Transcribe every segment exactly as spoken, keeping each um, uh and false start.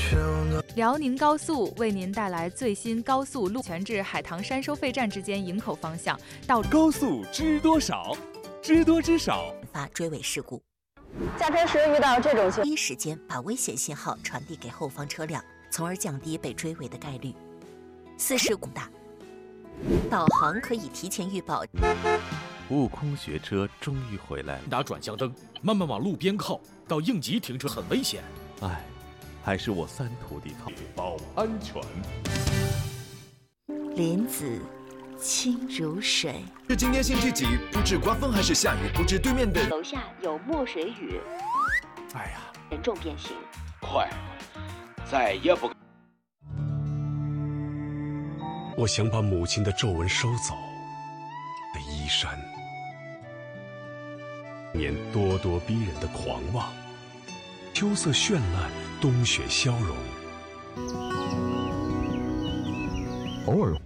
辽宁高速为您带来最新高速路权至海棠山收费站之间营口方向道路。 高速知多少？知多知少。 发追尾事故。 驾车时遇到这种情况， 第一时间把危险信号传递给后方车辆，从而降低被追尾的概率。四事故大，导航可以提前预报。 悟空学车终于回来了， 打转向灯，慢慢往路边靠，到应急停车很危险。 哎，还是我三徒弟靠，保安全。 莲子清如水， 是今天星期几？不知刮风还是下雨，不知对面的楼下有墨水雨。 哎呀， 严重变形， 快，再也不。 我想把母亲的皱纹收走的衣衫，年咄咄逼人的狂妄，秋色绚烂，冬雪消融，偶尔。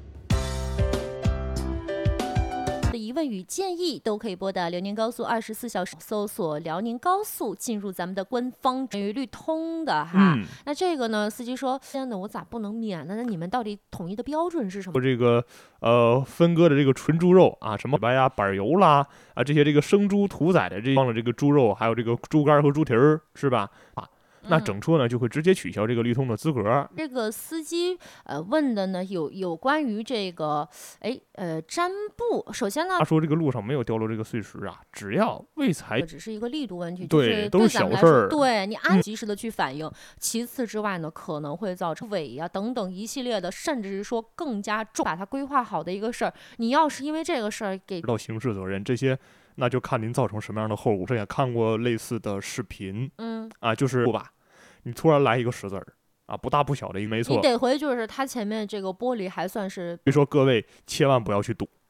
的疑问与建议都可以拨打辽宁高速二十四小时，搜索辽宁高速，进入咱们的官方与律通的哈、嗯。那这个呢，司机说，现在我咋不能免呢？那你们到底统一的标准是什么？ 这个呃分割的这个纯猪肉啊，什么白呀、板油啦啊，这些这个生猪屠宰的这放了这个猪肉，还有这个猪肝和猪蹄儿，是吧？啊。那整车呢就会直接取消这个律通的资格。 这个司机呃问的呢有有关于这个哎呃粘布，首先呢他说这个路上没有掉落这个碎石啊，只要未裁， 只是一个力度问题， 对， 就是都是小事儿， 对你按及时的去反应、嗯。其次之外呢，可能会造成尾呀、啊、等等一系列的，甚至是说更加重，把它规划好的一个事儿，你要是因为这个事儿给到刑事责任这些。那就看您造成什么样的后果。这也看过类似的视频， 嗯啊，就是吧，你突然来一个石子儿啊，不大不小的一个，没错， 你得回就是它前面这个玻璃还算是。 所以说各位千万不要去赌。